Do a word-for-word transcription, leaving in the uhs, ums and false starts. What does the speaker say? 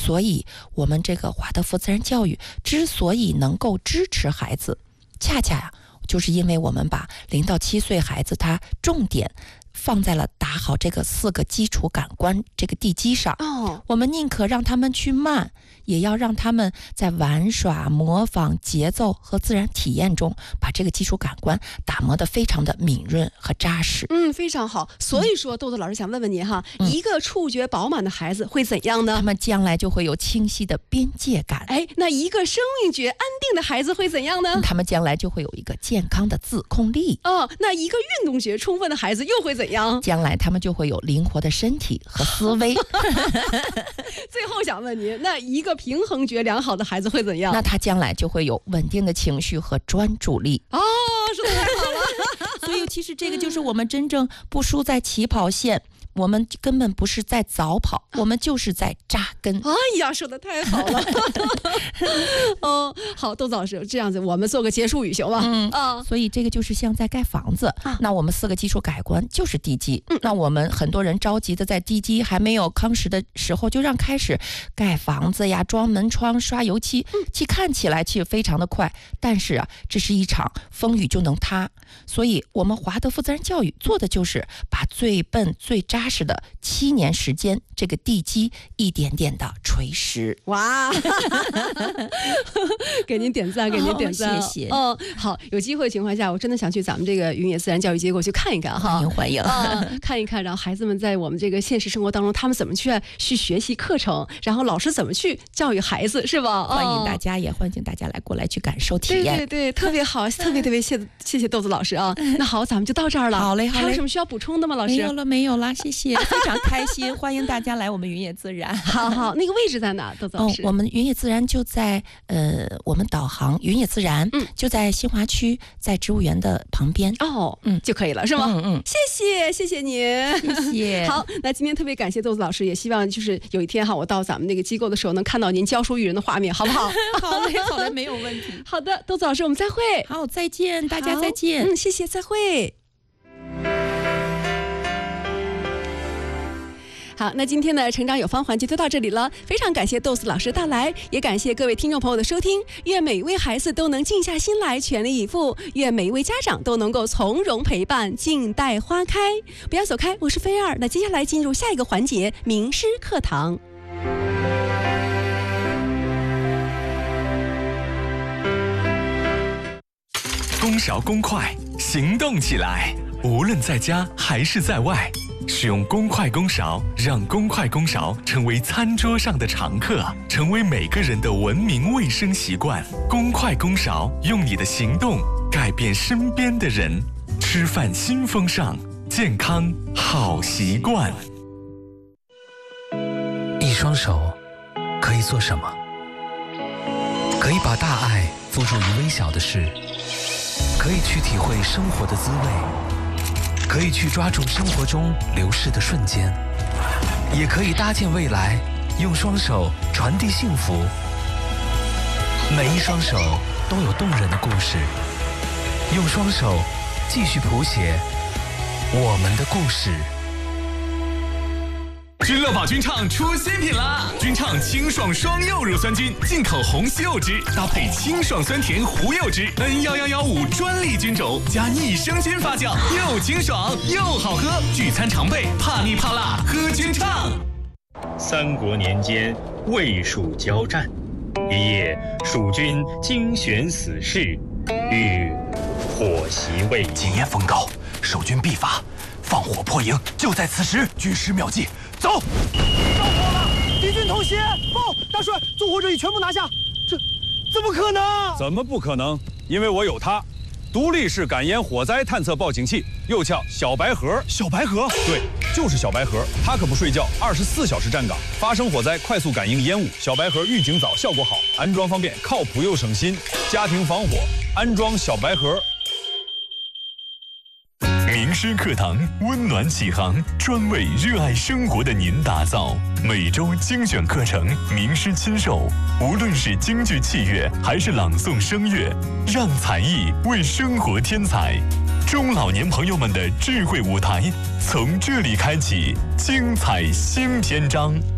所以我们这个华德福自然教育之所以能够支持孩子，恰恰呀、啊，就是因为我们把零到七岁孩子他重点放在了打好这个四个基础感官这个地基上。 哦， 我们宁可让他们去慢，也要让他们在玩耍、模仿、节奏和自然体验中，把这个基础感官打磨得非常的敏润和扎实。 嗯，非常好。所以说，豆豆老师想问问您哈，嗯、一个触觉饱满的孩子会怎样呢？ 他们将来就会有清晰的边界感。 哎，那一个生命觉安定的孩子会怎样呢？ 他们将来就会有一个健康的自控力。 哦，那一个运动觉充分的孩子又会怎样？ 将来他们就会有灵活的身体和思维。 最后想问您，那一个平衡觉良好的孩子会怎样？ 那他将来就会有稳定的情绪和专注力。 哦，说得太好了。 所以其实这个就是我们真正不输在起跑线，我们根本不是在早跑，我们就是在扎根。 哎呀，说得太好了。哦，好，豆子老师，这样子我们做个结束语行吧。 嗯啊，所以这个就是像在盖房子，啊、那我们四个基础改观就是地基。嗯，那我们很多人着急的在地基还没有夯实的时候就让开始盖房子呀、装门窗、刷油漆，嗯，其看起来其实非常的快，但是啊，这是一场风雨就能塌。所以我们华德福自然教育做的就是把最笨最扎实的七年时间这个地基一点点的锤实。 哇，给您点赞，给您点赞， 哦、谢谢。 哦，好，有机会的情况下，我真的想去咱们这个云野自然教育机构去看一看哈， 欢迎欢迎、 啊，看一看，然后孩子们在我们这个现实生活当中，他们怎么去去学习课程，然后老师怎么去教育孩子，是吧？ 欢迎大家，也欢迎大家来过来去感受体验。 对对对，特别好，特别特别谢谢谢豆子老师啊。那好，咱们就到这儿了。 好嘞，好嘞。 还有什么需要补充的吗，老师？ 没有了，没有了，谢谢，非常开心，欢迎大家来我们云野自然。 好好，那个位置在哪？豆子老师、 哦，我们云野自然就在呃，我们导航云野自然，嗯，就在新华区，在植物园的旁边。 哦，嗯，就可以了，是吗？ 嗯嗯， 谢谢，谢谢您， 谢谢。 好，那今天特别感谢豆子老师，也希望就是有一天哈，我到咱们那个机构的时候，能看到您教书育人的画面，好不好？ 好嘞，好嘞，没有问题。 好的，豆子老师，我们再会。 好，再见，大家再见。 嗯，谢谢，再会。好，那今天的成长有方环节就到这里了，非常感谢豆子老师到来，也感谢各位听众朋友的收听。愿每一位孩子都能静下心来，全力以赴；愿每一位家长都能够从容陪伴，静待花开。不要走开，我是菲儿。那接下来进入下一个环节，名师课堂。 公勺公筷，行动起来！无论在家还是在外，使用公筷公勺，让公筷公勺成为餐桌上的常客，成为每个人的文明卫生习惯。公筷公勺，用你的行动改变身边的人。吃饭新风尚，健康好习惯。 一双手可以做什么？可以把大爱付诸于微小的事，可以去体会生活的滋味，可以去抓住生活中流逝的瞬间，也可以搭建未来，用双手传递幸福。每一双手都有动人的故事，用双手继续谱写我们的故事。 君乐宝君畅出新品啦！君畅清爽双柚乳酸菌，进口红西柚汁搭配清爽酸甜胡柚汁 N 一一一五专利菌种，加益生菌发酵，又清爽又好喝。聚餐常备，怕腻怕辣喝君畅。 三国年间，魏蜀交战，一夜，蜀军精选死士，欲火袭魏。 经验风高，守军必伐，放火破营，就在此时。军师妙计。走！ 着火了！敌军偷袭！报，大帅，纵火者已全部拿下。这怎么可能？ 怎么不可能？因为我有它，独立式感烟火灾探测报警器，又叫小白盒。 小白盒？ 对，就是小白盒。它可不睡觉，二十四小时站岗，发生火灾快速感应烟雾。小白盒预警早，效果好，安装方便，靠谱又省心。家庭防火，安装小白盒。 名师课堂温暖启航，专为热爱生活的您打造。每周精选课程，名师亲授。无论是京剧器乐还是朗诵声乐，让才艺为生活添彩。中老年朋友们的智慧舞台，从这里开启精彩新篇章。